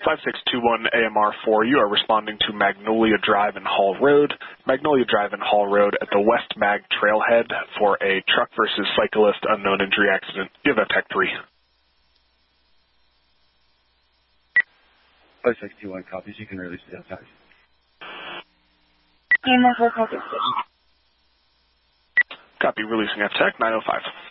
5621 AMR4, you are responding to Magnolia Drive and Hall Road. Magnolia Drive and Hall Road at the West Mag Trailhead for a truck versus cyclist unknown injury accident. Give a Tech 3. 5621 copies. You can release the outside. AMR4 copy. Copy, releasing F-Tech 905.